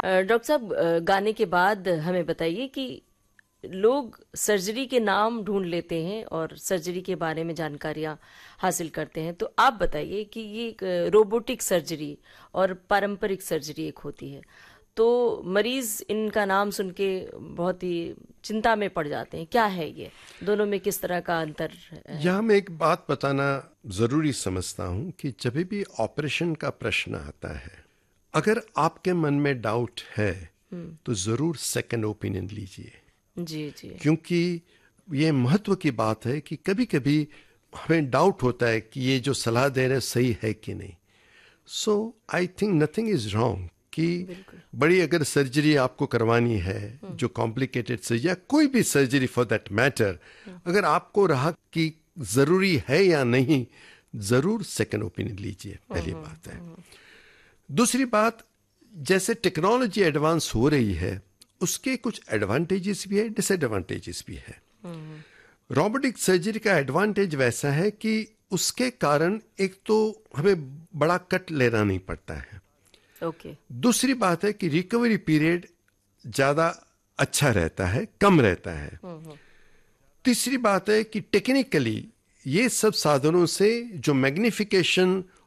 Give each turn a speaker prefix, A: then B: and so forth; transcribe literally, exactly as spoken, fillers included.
A: अ, doctor साहब, अ, गाने के बाद हमें बताइए कि लोग सर्जरी के नाम ढूंढ लेते हैं और सर्जरी के बारे में जानकारियां हासिल करते हैं, तो आप बताइए कि ये एक रोबोटिक सर्जरी और पारंपरिक सर्जरी एक होती है, तो मरीज इनका नाम सुन के बहुत ही चिंता में पड़ जाते हैं। क्या है ये, दोनों में किस तरह का अंतर है?
B: यहाँ मैं एक बात बताना ज़रूरी समझता हूँ कि जब भी ऑपरेशन का प्रश्न आता है, अगर आपके मन में डाउट है तो ज़रूर सेकंड ओपिनियन लीजिए,
A: जी जी।
B: क्योंकि ये महत्व की बात है कि कभी कभी हमें डाउट होता है कि ये जो सलाह दे रहे सही है कि नहीं। सो I think nothing is wrong कि
A: बिल्कुल।
B: बड़ी अगर सर्जरी आपको करवानी है, जो कॉम्प्लिकेटेड सर्जरी या कोई भी सर्जरी फॉर दैट मैटर, अगर आपको रहा कि ज़रूरी है या नहीं, ज़रूर सेकंड ओपिनियन लीजिए, पहली बात है। दूसरी बात, जैसे टेक्नोलॉजी एडवांस हो रही है, उसके कुछ एडवांटेजेस भी है, डिसएडवांटेजेस भी है। रोबोटिक सर्जरी का एडवांटेज वैसा है कि उसके कारण एक तो हमें बड़ा कट लेना नहीं पड़ता है।
A: ओके।
B: दूसरी बात है कि रिकवरी पीरियड ज़्यादा अच्छा रहता है, कम रहता है। तीसरी बात है कि टेक्निकली ये सब साधनों से जो मैग्निफिकेशन